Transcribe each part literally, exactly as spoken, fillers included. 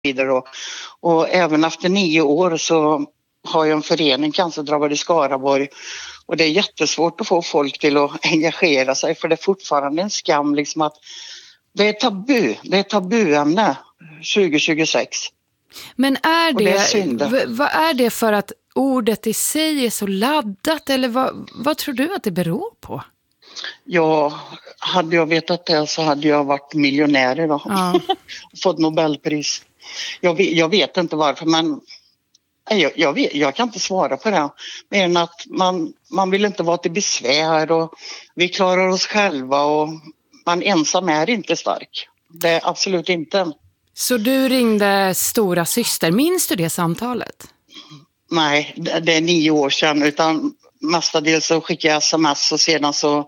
vidare. Och, och även efter nio år så har jag en förening, Cancerdrabbade i Skaraborg. Och det är jättesvårt att få folk till att engagera sig, för det är fortfarande en skam liksom att det är tabu, det är tabuämne tjugo tjugosex. Men är det, det är synd. v- vad är det för att ordet i sig är så laddat, eller vad, vad tror du att det beror på? Ja, hade jag vetat det så hade jag varit miljonär idag. Ja. Fått Nobelpris. Jag vet, jag vet inte varför, men jag, jag, vet, jag kan inte svara på det. Mer än att man, man vill inte vara till besvär och vi klarar oss själva och man ensam är inte stark. Det är absolut inte. Så du ringde stora syster, minns du det samtalet? Nej, det, det är nio år sedan, utan mestadels så skickade jag sms och sedan så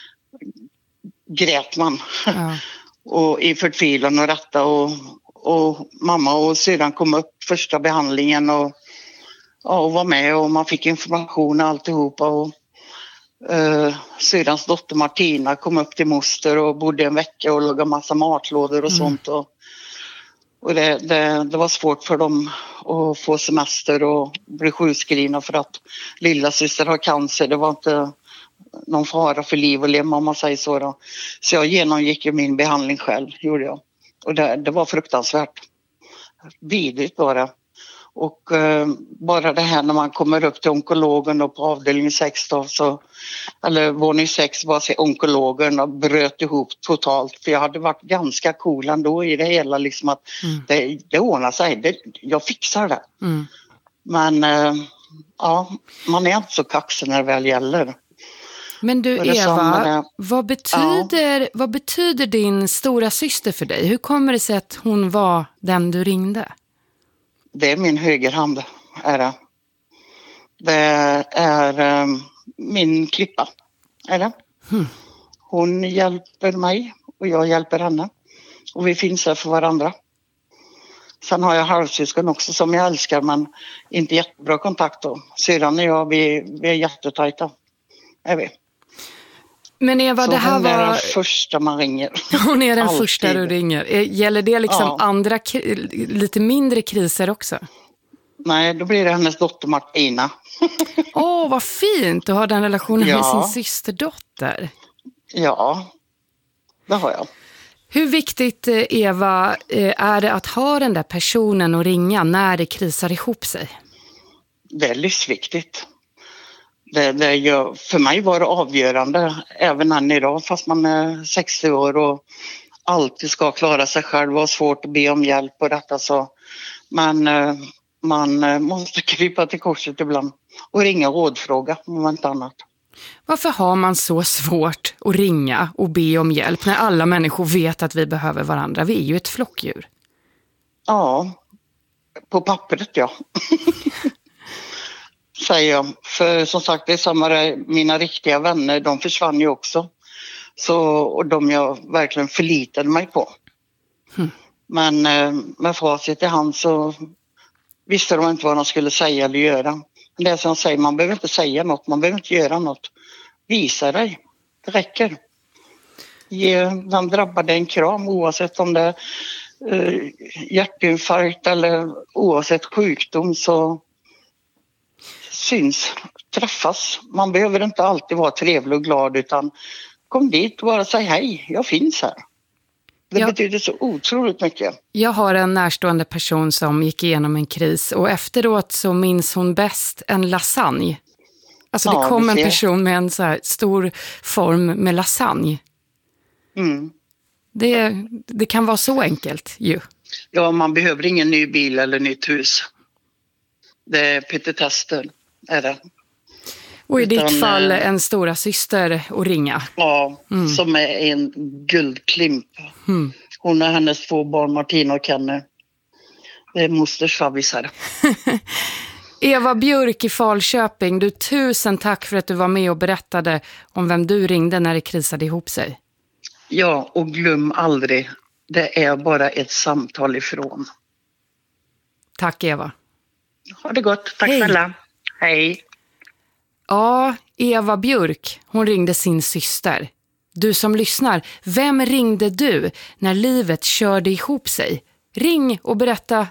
grät man. Ja. Och i förtvivlan och rätta och, och mamma och syrran kom upp första behandlingen och, ja, och var med och man fick information och alltihopa och uh, syrrans dotter Martina kom upp till moster och bodde en vecka och lagade massa matlådor och mm. sånt och, och det, det, det var svårt för dem att få semester och bli sjukskrivna för att lilla syster har cancer. Det var inte någon fara för liv och lem om man säger så då. Så jag genomgick ju min behandling själv, gjorde jag. Och det, det var fruktansvärt. Vidrigt var det. Och eh, bara det här när man kommer upp till onkologen och på avdelning sex då, så, eller våning sex var sig onkologen och bröt ihop totalt. För jag hade varit ganska cool ändå i det hela liksom att mm. det, det ordnar sig. Det, jag fixar det. Mm. Men eh, ja, man är inte så kaxig när det väl gäller. Men du Eva, vad betyder, ja. vad betyder din stora syster för dig? Hur kommer det sig att hon var den du ringde? Det är min högerhand, är det. Det är um, min klippa, är det. Hmm. Hon hjälper mig och jag hjälper henne. Och vi finns här för varandra. Sen har jag halvsyskon också som jag älskar, men inte jättebra kontakt då. Syrran och jag, vi, vi är jättetajta, är vi. Men Eva, så det här hon var... är den första man ringer. Hon är den Alltid. första du ringer. Gäller det liksom ja. andra, lite mindre kriser också? Nej, då blir det hennes dotter Martina. Åh, oh, vad fint att ha den relationen ja. med sin systerdotter. Ja, det har jag. Hur viktigt, Eva, är det att ha den där personen att ringa när det krisar ihop sig? Det är livsviktigt. Det, det gör, för mig var det avgörande även än idag, fast man är sextio år och alltid ska klara sig själv och har svårt att be om hjälp och detta så. Men man måste krypa till korset ibland och ringa och rådfråga om inte annat. Varför har man så svårt att ringa och be om hjälp när alla människor vet att vi behöver varandra? Vi är ju ett flockdjur. Ja, på pappret ja. Säger jag. För som sagt, det är samma där, mina riktiga vänner, de försvann ju också. Så, och de jag verkligen förlitade mig på. Mm. Men eh, med facit i hand så visste de inte vad de skulle säga eller göra. Men det är som jag säger, man behöver inte säga något, man behöver inte göra något. Visa dig, det räcker. Ge den drabbade en kram oavsett om det är eh, hjärtinfarkt eller oavsett sjukdom så syns, träffas. Man behöver inte alltid vara trevlig och glad utan kom dit och bara säg hej, jag finns här. Det jag, betyder så otroligt mycket. Jag har en närstående person som gick igenom en kris och efteråt så minns hon bäst en lasagne. Alltså det ja, kom en person med en så här stor form med lasagne. Mm. Det, det kan vara så enkelt ju. Ja, man behöver ingen ny bil eller nytt hus. Det är petitester, är det. Och i Utan, ditt fall en stora syster att ringa. Ja, mm. som är en guldklimp. Mm. Hon och hennes två barn, Martina och Kenny. Det är mosters favvisar. Eva Björk i Falköping, du, tusen tack för att du var med och berättade om vem du ringde när det krisade ihop sig. Ja, och glöm aldrig, det är bara ett samtal ifrån. Tack Eva. Ha det gott, tack snälla. Hej. Ja, Eva Björk, hon ringde sin syster. Du som lyssnar, vem ringde du när livet körde ihop sig? Ring och berätta